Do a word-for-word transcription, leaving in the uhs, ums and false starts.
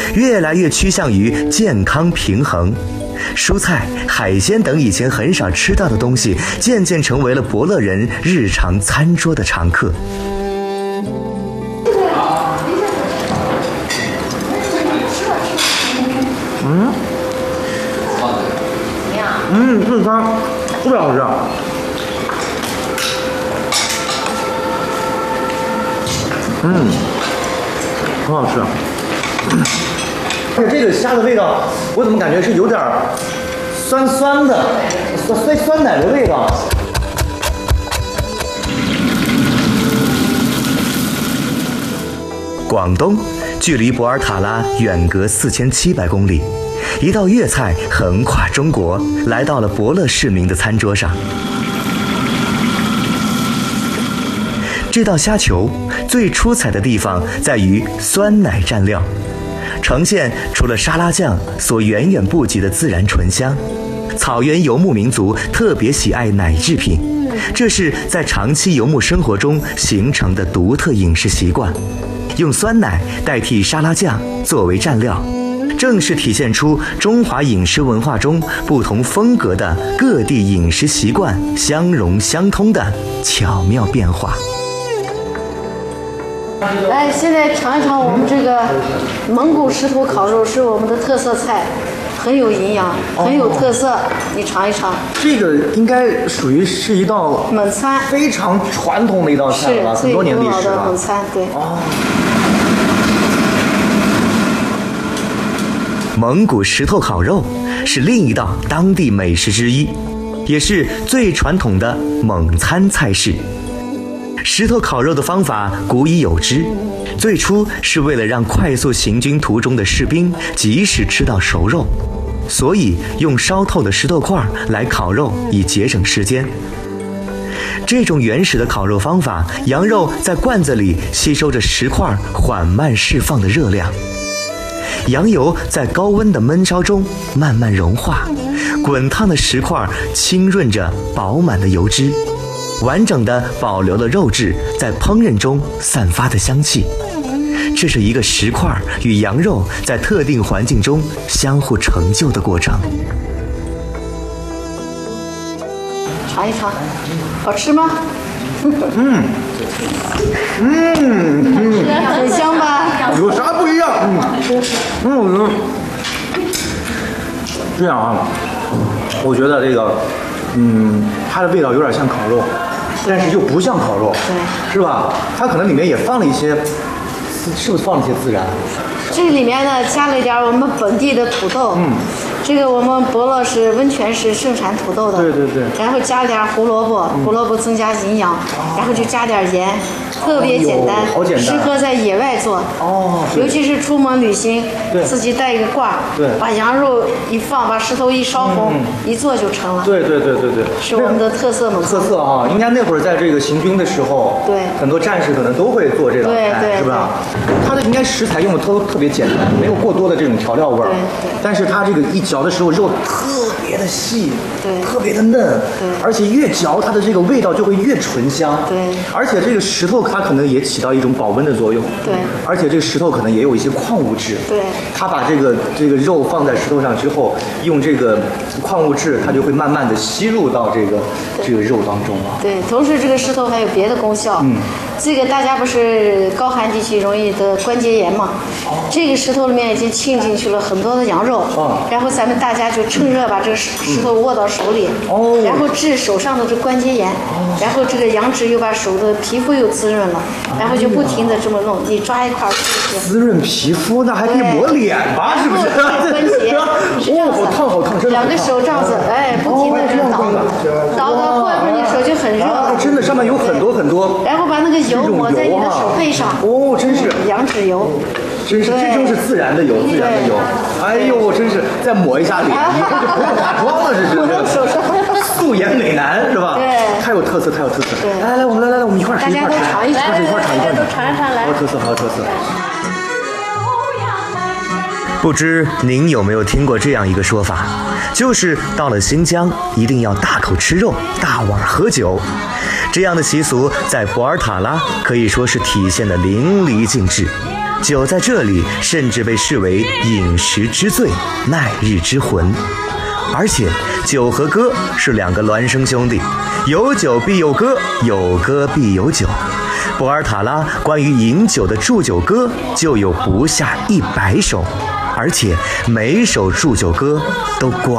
越来越趋向于健康平衡。蔬菜、海鲜等以前很少吃到的东西，渐渐成为了伯乐人日常餐桌的常客。 嗯，嗯，这餐特别好吃。嗯，很好吃。而且这个虾的味道，我怎么感觉是有点酸酸的，酸酸酸奶的味道。 广东距离博尔塔拉远隔四千七百公里，一道粤菜横跨中国，来到了伯乐市民的餐桌上。这道虾球最出彩的地方在于酸奶蘸料，呈现除了沙拉酱所远远不及的自然醇香。草原游牧民族特别喜爱奶制品，这是在长期游牧生活中形成的独特饮食习惯。用酸奶代替沙拉酱作为蘸料，正是体现出中华饮食文化中不同风格的各地饮食习惯相融相通的巧妙变化。 来，现在尝一尝我们这个蒙古石头烤肉，是我们的特色菜，很有营养，很有特色。哦、你尝一尝。 这个应该属于是一道蒙餐， 非常传统的一道菜了吧？很多年历史了。 蒙餐，对。哦。 蒙古石头烤肉是另一道当地美食之一，也是最传统的蒙餐菜式。石头烤肉的方法古已有之，最初是为了让快速行军途中的士兵及时吃到熟肉，所以用烧透的石头块来烤肉，以节省时间。这种原始的烤肉方法，羊肉在罐子里吸收着石块缓慢释放的热量，羊油在高温的焖烧中慢慢融化，滚烫的石块浸润着饱满的油脂，完整地保留了肉质在烹饪中散发的香气。这是一个石块与羊肉在特定环境中相互成就的过程。 尝一尝，好吃吗？ 嗯嗯嗯， 很香吧？ 有啥不一样？嗯嗯，这样啊，我觉得这个，嗯，它的味道有点像烤肉，但是又不像烤肉， 对， 是吧？它可能里面也放了一些，是不是放了一些孜然？ 这里面呢加了一点我们本地的土豆，嗯，这个我们伯乐是温泉是盛产土豆的， 对对对， 然后加点胡萝卜，胡萝卜增加营养，嗯、然后就加点盐，特别简单， 好简单， 适合在野外做， 哦， 尤其是出门旅行，自己带一个挂， 对， 把羊肉一放，把石头一烧红，嗯、一做就成了， 对对对对对， 是我们的特色蒙特色啊！应该那会儿在这个行军的时候， 对， 很多战士可能都会做这道菜，是吧？它的应该食材用的都特别简单，没有过多的这种调料味儿，但是它这个一嚼的时候肉特别的细， 对， 特别的嫩， 对， 而且越嚼它的这个味道就会越醇香， 对， 而且这个石头它可能也起到一种保温的作用， 对， 而且这个石头可能也有一些矿物质， 对， 它把这个这个肉放在石头上之后，用这个矿物质，它就会慢慢的吸入到这个这个肉当中啊。 对，同时这个石头还有别的功效，嗯，这个大家不是高寒地区容易得关节炎嘛，哦，这个石头里面已经浸进去了很多的羊肉，哦，然后咱们大家就趁热把这个石头握到手里，哦，然后治手上的这关节炎，哦，然后这个羊脂又把手的皮肤又滋润了，然后就不停的这么弄，你抓一块试试。 滋润皮肤，那还可以抹脸吧？是不是？ 关节， 哦，好烫好烫，真的。 两个手这样子，哎，不停的这样倒，倒到过一会儿你手就很热了。 真的，上面有很多很多。 然后把那个油抹在你的手背上。 哦，真是羊脂油。 真是，这就是自然的油，自然的油。哎呦，真是再抹一下脸，以后就不用化妆了，这是。 手上。 素颜美男是吧？ 对。 太有特色，太有特色。 对。 来来来，我们来来来，我们一块儿吃，一块儿吃， 一块儿吃，一块儿尝一块儿。 都尝一尝来。 好有特色，好有特色。 不知您有没有听过这样一个说法，就是到了新疆一定要大口吃肉，大碗喝酒。这样的习俗在博尔塔拉可以说是体现得淋漓尽致。 酒在这里甚至被视为饮食之最，耐日之魂。而且酒和歌是两个孪生兄弟，有酒必有歌，有歌必有酒。博尔塔拉关于饮酒的祝酒歌就有不下一百首，而且每首祝酒歌都广